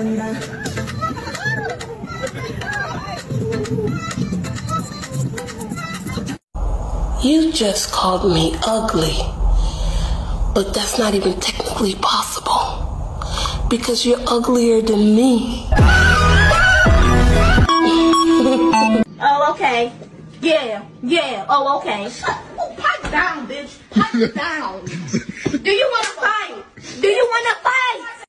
You just called me ugly, but that's not even technically possible because you're uglier than me. Oh, okay. Yeah. Oh, okay. Pipe down, bitch. Pipe down. Do you want to fight? Do you want to fight?